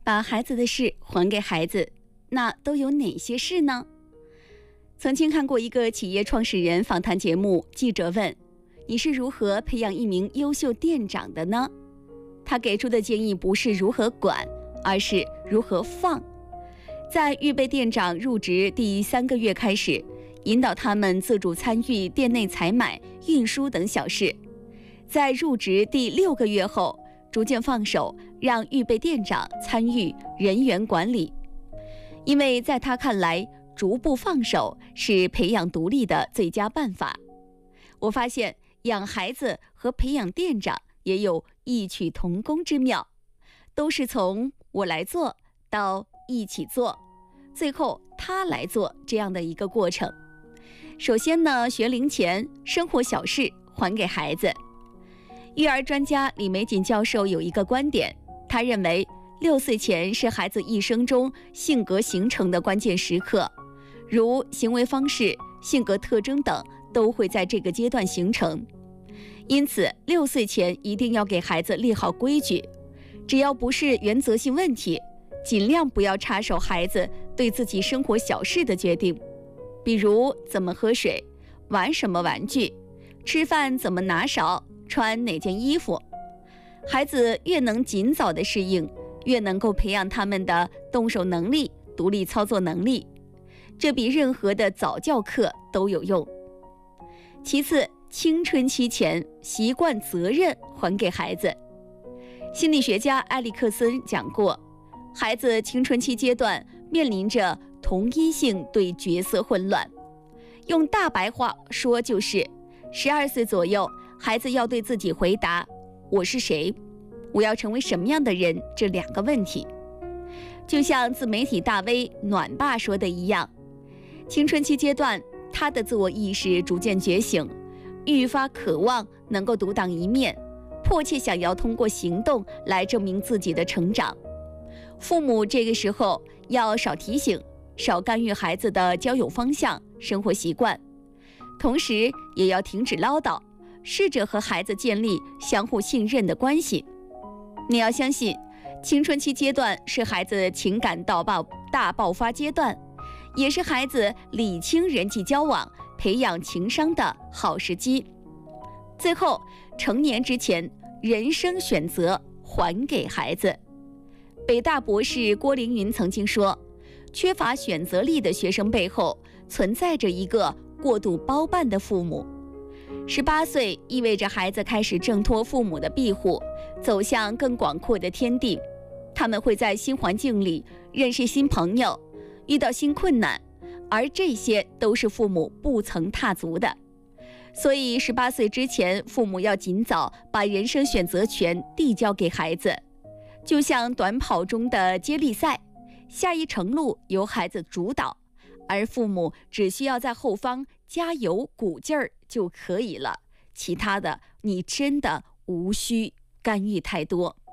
把孩子的事还给孩子，那都有哪些事呢？曾经看过一个企业创始人访谈节目，记者问：你是如何培养一名优秀店长的呢？他给出的建议不是如何管，而是如何放。在预备店长入职第3个月开始，引导他们自主参与店内采买、运输等小事。在入职第6个月后，逐渐放手，让预备店长参与人员管理。因为在他看来，逐步放手是培养独立的最佳办法。我发现养孩子和培养店长也有异曲同工之妙，都是从我来做到一起做，最后他来做这样的一个过程。首先呢，学龄前生活小事还给孩子。育儿专家李玫瑾教授有一个观点，他认为6岁前是孩子一生中性格形成的关键时刻，如行为方式、性格特征等都会在这个阶段形成。因此6岁前一定要给孩子立好规矩，只要不是原则性问题，尽量不要插手孩子对自己生活小事的决定，比如怎么喝水、玩什么玩具、吃饭怎么拿勺、穿哪件衣服。孩子越能尽早的适应，越能够培养他们的动手能力、独立操作能力，这比任何的早教课都有用。其次，青春期前习惯责任还给孩子。心理学家埃里克森讲过，孩子青春期阶段面临着同一性对角色混乱，用大白话说就是12岁左右，孩子要对自己回答我是谁，我要成为什么样的人这2个问题。就像自媒体大 V 暖爸说的一样，青春期阶段他的自我意识逐渐觉醒，愈发渴望能够独当一面，迫切想要通过行动来证明自己的成长。父母这个时候要少提醒，少干预孩子的交友方向、生活习惯，同时也要停止唠叨，试着和孩子建立相互信任的关系。你要相信，青春期阶段是孩子情感大爆发阶段，也是孩子理清人际交往、培养情商的好时机。最后，成年之前，人生选择还给孩子。北大博士郭凌云曾经说，缺乏选择力的学生背后存在着一个过度包办的父母。18岁意味着孩子开始挣脱父母的庇护，走向更广阔的天地。他们会在新环境里认识新朋友，遇到新困难，而这些都是父母不曾踏足的。所以18岁之前，父母要尽早把人生选择权递交给孩子，就像短跑中的接力赛，下一程路由孩子主导，而父母只需要在后方加油鼓劲儿就可以了，其他的你真的无需干预太多。